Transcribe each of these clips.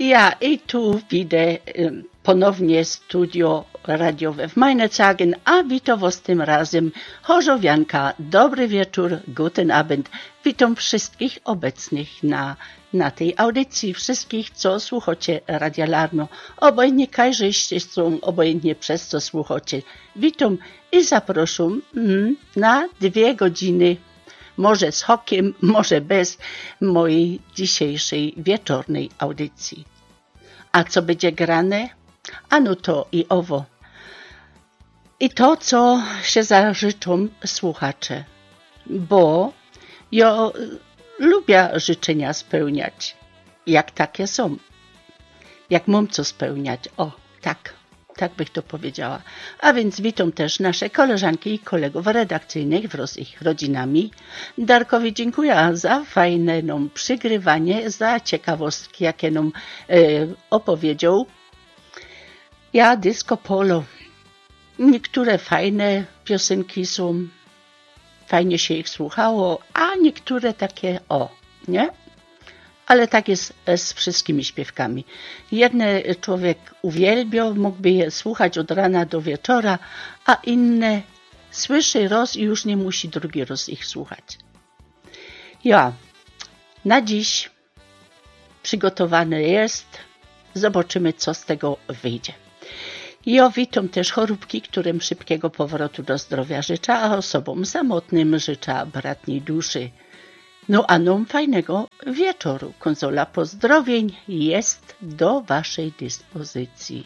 Ja, i tu widzę ponownie studio radiowe w Meinerzhagen, a witam tym razem Chorzowianka. Dobry wieczór, guten Abend. Witam wszystkich obecnych na tej audycji, wszystkich, co słuchacie Radia Larno. Obojętnie kajżyście są, obojętnie przez co słuchacie. Witam i zapraszam na 2 godziny, może z hokiem, może bez, mojej dzisiejszej wieczornej audycji. A co będzie grane? Ano to i owo. I to, co się zażyczą słuchacze. Bo ja lubię życzenia spełniać, jak takie są. Jak mam co spełniać. O, tak bych to powiedziała. A więc witam też nasze koleżanki i kolegów redakcyjnych wraz z ich rodzinami. Darkowi dziękuję za fajne nam przygrywanie, za ciekawostki, jakie nam opowiedział. Ja disco polo. Niektóre fajne piosenki są, fajnie się ich słuchało, a niektóre takie nie? Ale tak jest z wszystkimi śpiewkami. Jedne człowiek uwielbia, mógłby je słuchać od rana do wieczora, a inne słyszy raz i już nie musi drugi raz ich słuchać. Ja, na dziś przygotowane jest. Zobaczymy, co z tego wyjdzie. Ja witam też choróbki, którym szybkiego powrotu do zdrowia życzę, a osobom samotnym życzę bratniej duszy. No a nam fajnego wieczoru. Konsola pozdrowień jest do waszej dyspozycji.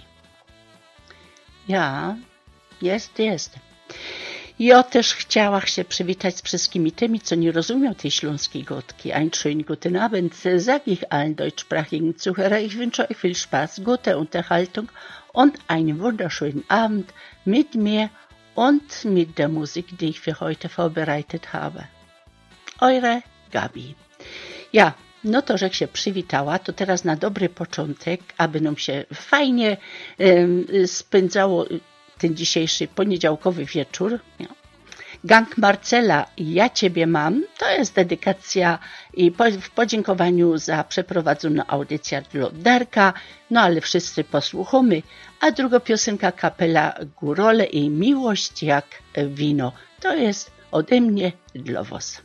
Ja, jest. Ja też chciała się przywitać z wszystkimi tymi, co nie rozumią tej śląskiej gotki. Ein schönen guten Abend, sag ich allen deutschsprachigen Zuhörer. Ich wünsche euch viel Spaß, gute Unterhaltung und einen wunderschönen Abend mit mir und mit der Musik, die ich für heute vorbereitet habe. Eure Gabi. Ja, no to, że się przywitała, to teraz na dobry początek, aby nam się fajnie spędzało ten dzisiejszy poniedziałkowy wieczór. Gang Marcela, ja Ciebie mam, to jest dedykacja i w podziękowaniu za przeprowadzoną audycję dla Darka, no ale wszyscy posłuchamy, a druga piosenka kapela Górole i Miłość jak wino, to jest ode mnie dla Was.